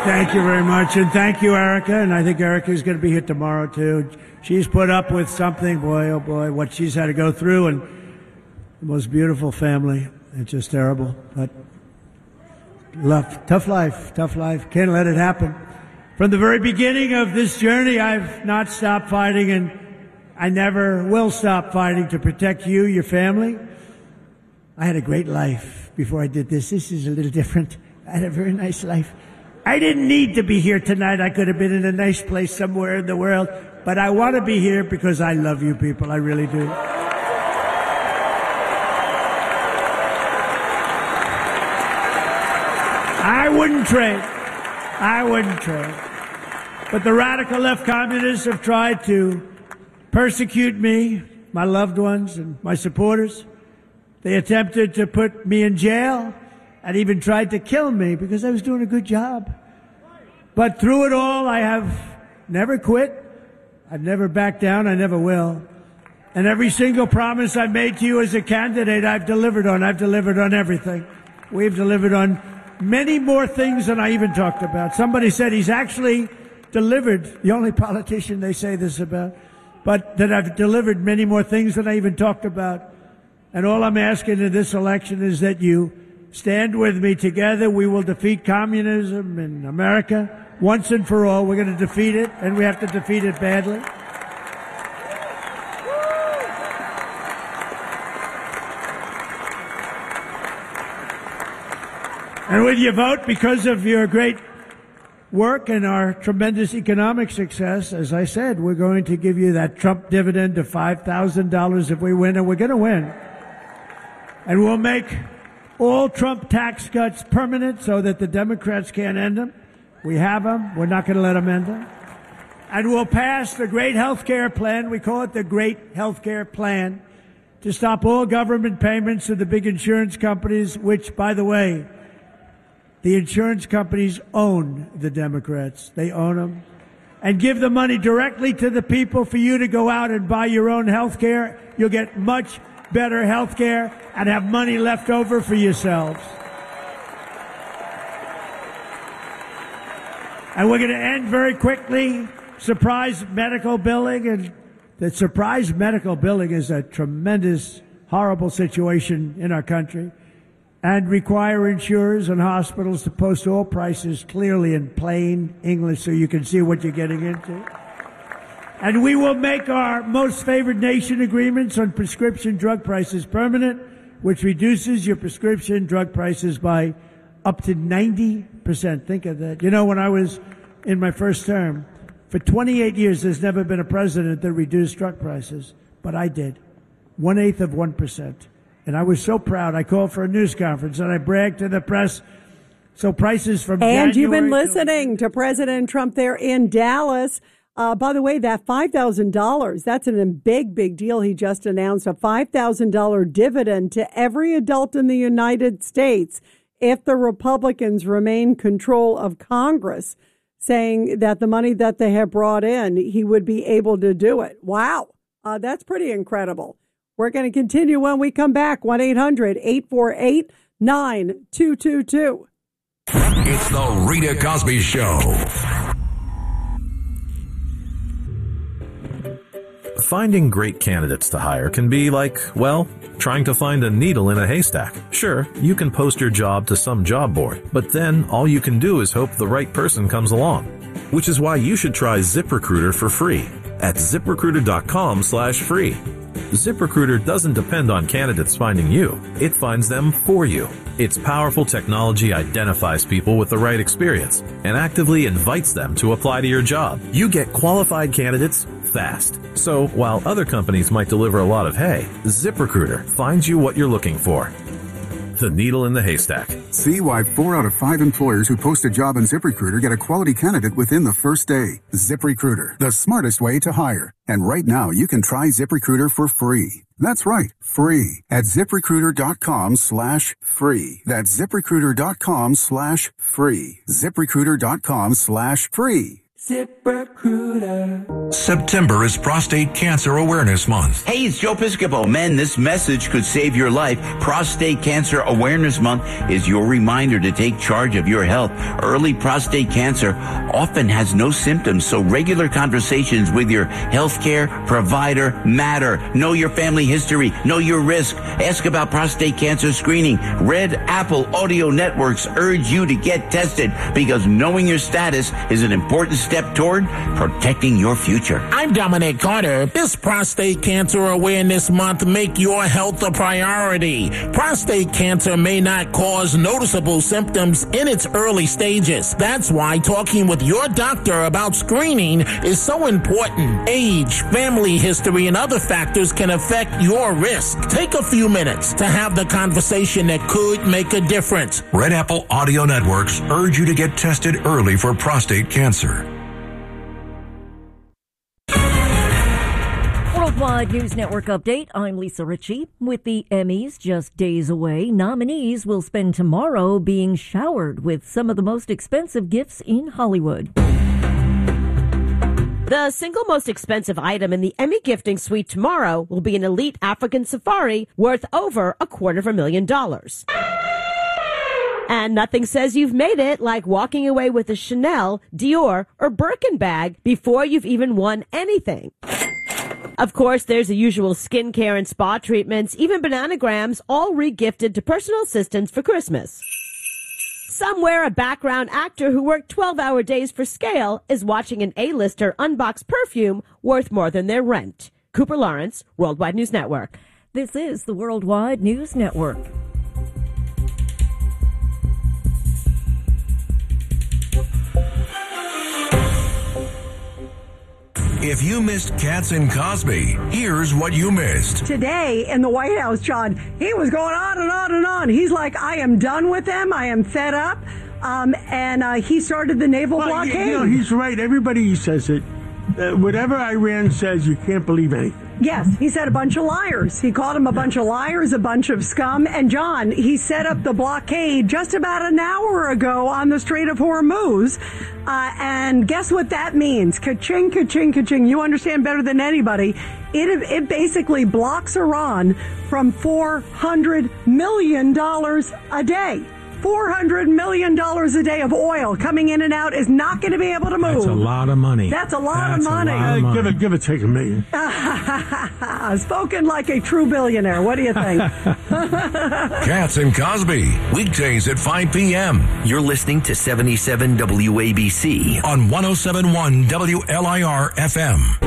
Thank you very much, and thank you, Erica. And I think Erica's going to be here tomorrow too. She's put up with something, boy, oh boy, what she's had to go through, and the most beautiful family. It's just terrible, but tough life. Can't let it happen. From the very beginning of this journey, I've not stopped fighting, and I never will stop fighting to protect you, your family. I had a great life before I did this. This is a little different. I had a very nice life. I didn't need to be here tonight. I could have been in a nice place somewhere in the world, but I want to be here because I love you people. I really do. I wouldn't trade. But the radical left communists have tried to persecute me, my loved ones, and my supporters. They attempted to put me in jail and even tried to kill me because I was doing a good job. But through it all, I have never quit. I've never backed down. I never will. And every single promise I made to you as a candidate, I've delivered on. I've delivered on everything. We've delivered on many more things than I even talked about. Somebody said he's actually delivered, the only politician they say this about, but that I've delivered many more things than I even talked about. And all I'm asking in this election is that you stand with me. Together we will defeat communism in America once and for all. We're going to defeat it, and we have to defeat it badly. And with your vote, because of your great work and our tremendous economic success, as I said, we're going to give you that Trump dividend of $5,000 if we win, and we're going to win. And we'll make all Trump tax cuts permanent so that the Democrats can't end them. We have them. We're not going to let them end them. And we'll pass the great health care plan. We call it the Great Health Care Plan, to stop all government payments to the big insurance companies, which, by the way, the insurance companies own the Democrats. They own them. And give the money directly to the people for you to go out and buy your own health care. You'll get much better health care and have money left over for yourselves. And we're going to end very quickly surprise medical billing. And the surprise medical billing is a tremendous, horrible situation in our country, and require insurers and hospitals to post all prices clearly in plain English so you can see what you're getting into. And we will make our most favored nation agreements on prescription drug prices permanent, which reduces your prescription drug prices by up to 90%. Think of that. You know, when I was in my first term, for 28 years, there's never been a president that reduced drug prices, but I did. 1/8%. And I was so proud. I called for a news conference and I bragged to the press. So prices from And you've been listening to President Trump there in Dallas. By the way, that $5,000, that's a big deal. He just announced a $5,000 dividend to every adult in the United States if the Republicans remain control of Congress, saying that the money that they have brought in, he would be able to do it. Wow. That's pretty incredible. We're going to continue when we come back. 1-800-848-9222. It's the Rita Cosby Show. Finding great candidates to hire can be like, well, trying to find a needle in a haystack. Sure, you can post your job to some job board, but then all you can do is hope the right person comes along. Which is why you should try ZipRecruiter for free at ZipRecruiter.com/free. ZipRecruiter doesn't depend on candidates finding you. It finds them for you. Its powerful technology identifies people with the right experience and actively invites them to apply to your job. You get qualified candidates fast. So while other companies might deliver a lot of hay, ZipRecruiter finds you what you're looking for. The needle in the haystack. See why 4 out of 5 employers who post a job on ZipRecruiter get a quality candidate within the first day. ZipRecruiter, the smartest way to hire. And right now, you can try ZipRecruiter for free. That's right, free at ZipRecruiter.com/free. That's ZipRecruiter.com/free. ZipRecruiter.com/free. ZipRecruiter. September is Prostate Cancer Awareness Month. Hey, it's Joe Piscopo. Men, this message could save your life. Prostate Cancer Awareness Month is your reminder to take charge of your health. Early prostate cancer often has no symptoms, so regular conversations with your healthcare provider matter. Know your family history. Know your risk. Ask about prostate cancer screening. Red Apple Audio Networks urge you to get tested because knowing your status is an important step toward protecting your future. I'm Dominic Carter. This Prostate Cancer Awareness Month, make your health a priority. Prostate cancer may not cause noticeable symptoms in its early stages. That's why talking with your doctor about screening is so important. Age, family history, and other factors can affect your risk. Take a few minutes to have the conversation that could make a difference. Red Apple Audio Networks urge you to get tested early for prostate cancer. Worldwide News Network update. I'm Lisa Ritchie. With the Emmys just days away, nominees will spend tomorrow being showered with some of the most expensive gifts in Hollywood. The single most expensive item in the Emmy gifting suite tomorrow will be an elite African safari worth over $250,000. And nothing says you've made it like walking away with a Chanel, Dior, or Birkin bag before you've even won anything. Of course, there's the usual skincare and spa treatments, even bananagrams, all re-gifted to personal assistants for Christmas. Somewhere, a background actor who worked 12-hour days for scale is watching an A-lister unbox perfume worth more than their rent. Cooper Lawrence, Worldwide News Network. This is the Worldwide News Network. If you missed Katz and Cosby, here's what you missed. Today in the White House, John, he was going on and on and on. He's like, I am done with them. I am fed up. And he started the naval blockade. You know, he's right. Everybody says it. Whatever Iran says, you can't believe anything. Yes, he said a bunch of liars. He called them a bunch of liars, a bunch of scum. And John, he set up the blockade just about an hour ago on the Strait of Hormuz. And guess what that means? Ka-ching, ka-ching, ka-ching. You understand better than anybody. It basically blocks Iran from $400 million a day. $400 million a day of oil coming in and out is not going to be able to move. That's a lot of money. That's a lot of money. Give it, take $1 million. Spoken like a true billionaire. What do you think? Katz and Cosby, weekdays at 5 p.m. You're listening to 77 WABC on 107.1 WLIR FM.